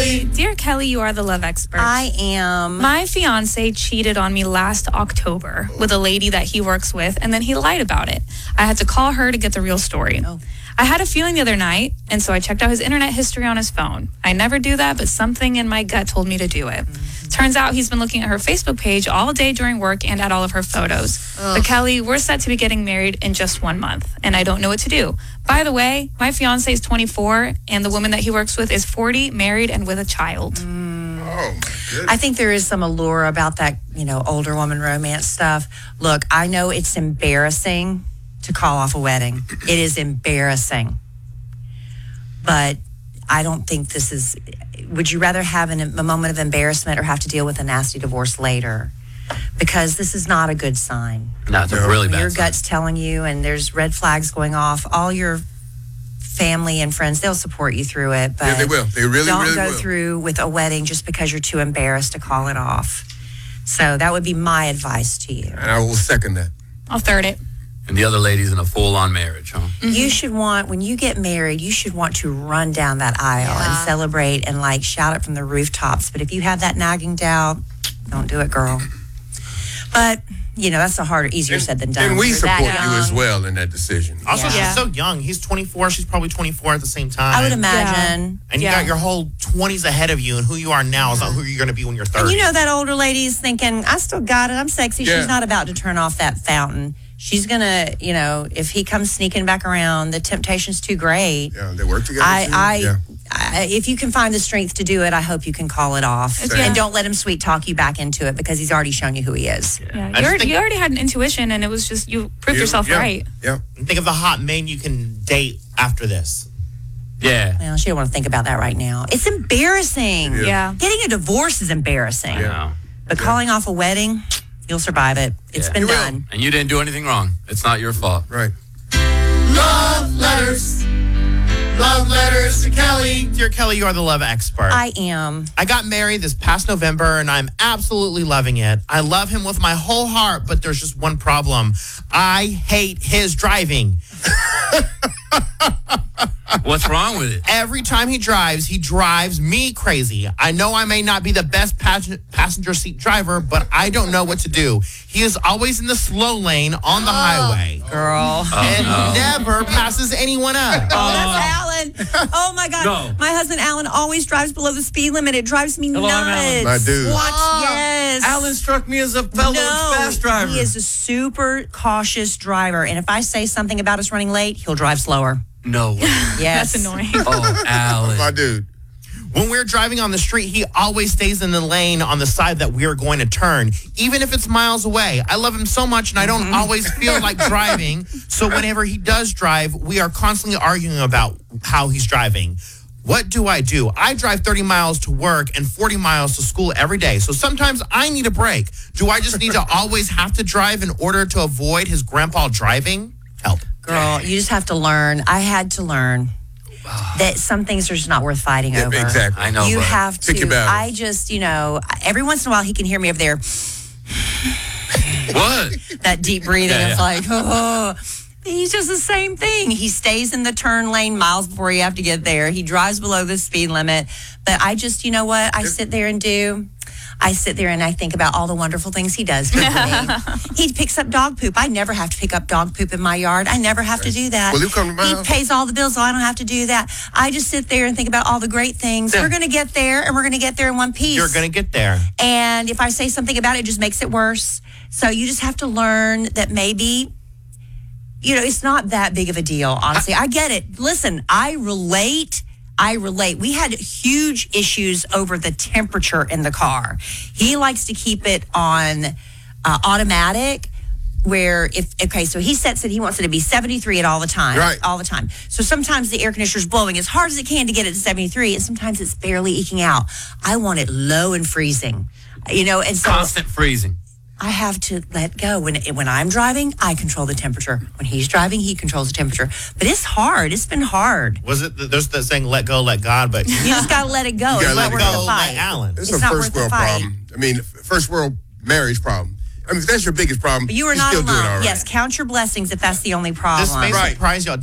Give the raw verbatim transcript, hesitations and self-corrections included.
Kelly. Dear Kelly, you are the love expert. I am. My fiance cheated on me last October with a lady that he works with, and then he lied about it. I had to call her to get the real story. Oh. I had a feeling the other night, and so I checked out his internet history on his phone. I never do that, but something in my gut told me to do it. Mm-hmm. Turns out he's been looking at her Facebook page all day during work and at all of her photos. Ugh. But Kelly, we're set to be getting married in just one month, and I don't know what to do. By the way, my fiance is twenty-four, and the woman that he works with is forty, married, and with a child. Mm. Oh, my goodness. I think there is some allure about that, you know, older woman romance stuff. Look, I know it's embarrassing to call off a wedding. It is embarrassing. But I don't think this is... Would you rather have an, a moment of embarrassment or have to deal with a nasty divorce later? Because this is not a good sign. No, it's a really When bad your sign. gut's telling you and there's red flags going off, all your family and friends, they'll support you through it. But Yeah, they will. They really, don't really go will. through with a wedding just because you're too embarrassed to call it off. So that would be my advice to you. And I will second that. I'll third it. And the other lady's in a full-on marriage, huh? Mm-hmm. You should want, when you get married, you should want to run down that aisle Yeah. and celebrate and like shout it from the rooftops. But if you have that nagging doubt, don't do it, girl. But, you know, that's a harder, easier And, said than done. and we You're support that you as young. well in that decision. Also, Yeah. she's so young. He's twenty-four. She's probably twenty-four at the same time. I would imagine. And you Yeah. got your whole twenties ahead of you, and who you are now is not who you're going to be when you're thirty. And you know that older lady's thinking, I still got it. I'm sexy. Yeah. She's not about to turn off that fountain. She's going to, you know, if he comes sneaking back around, the temptation's too great. Yeah, they work together. I, too. I, yeah. I, if you can find the strength to do it, I hope you can call it off. Same. And don't let him sweet talk you back into it because he's already shown you who he is. Yeah, I you just already, think- you already had an intuition, and it was just, you proved You- yourself yeah, right. Yeah. Think of the hot men you can date after this. Yeah. Well, she don't want to think about that right now. It's embarrassing. Yeah. Yeah. Getting a divorce is embarrassing. Yeah. But calling off a wedding, you'll survive it. It's Yeah. been You will. done. And you didn't do anything wrong. It's not your fault. Right. Love letters. Love letters to Kelly. Dear Kelly, you are the love expert. I am. I got married this past November, and I'm absolutely loving it. I love him with my whole heart, but there's just one problem. I hate his driving. What's wrong with it? Every time he drives, he drives me crazy. I know I may not be the best pas- passenger seat driver, but I don't know what to do. He is always in the slow lane on the highway Girl. and no. never passes anyone up. Oh, that's Alan. Oh, my God. No. My husband, Alan, always drives below the speed limit. It drives me Hello, I'm nuts. Alan. My dude. What? Yes. Alan struck me as a fellow no, fast driver. he is a super cautious driver. And if I say something about us running late, he'll drive slower. No way. Yes. That's annoying. Oh, Alan. My dude. When we're driving on the street, he always stays in the lane on the side that we are going to turn, even if it's miles away. I love him so much, and I don't always feel like driving. So whenever he does drive, we are constantly arguing about how he's driving. What do I do? I drive thirty miles to work and forty miles to school every day. So sometimes I need a break. Do I just need to always have to drive in order to avoid his grandpa driving? Help. Girl, you just have to learn. I had to learn that some things are just not worth fighting Yeah, over. exactly. I know. You but have Pick your to. battles. I just, you know, every once in a while he can hear me over there. What? That deep breathing. Yeah, It's yeah. like, oh. He's just the same thing. He stays in the turn lane miles before you have to get there. He drives below the speed limit. But I just, you know what? I sit there and do. I sit there and I think about all the wonderful things he does for me. He picks up dog poop. I never have to pick up dog poop in my yard. I never have to do that. Well, you come to my he house. pays all the bills, so I don't have to do that. I just sit there and think about all the great things. Yeah. We're going to get there, and we're going to get there in one piece. You're going to get there. And if I say something about it, it just makes it worse. So you just have to learn that maybe, you know, it's not that big of a deal, honestly. I, I get it. Listen, I relate. I relate. We had huge issues over the temperature in the car. He likes to keep it on uh, automatic. Where if okay, so he sets it, he wants it to be seventy-three at all the time, Right. all the time. So sometimes the air conditioner's blowing as hard as it can to get it to seventy-three, and sometimes it's barely eking out. I want it low and freezing, you know, and so Constant freezing. I have to let go. When when I'm driving, I control the temperature. When he's driving, he controls the temperature. But it's hard. It's been hard. Was it, there's the saying, let go, let God, but You just got to let it go. You It's gotta not let worth it the go, fight. let Alan. It's, It's a not first worth the world fight. problem. I mean, first world marriage problem. I mean, if that's your biggest problem, But you are you're not still doing alone. all right. Yes, count your blessings if that's the only problem. this may Right. surprise y'all.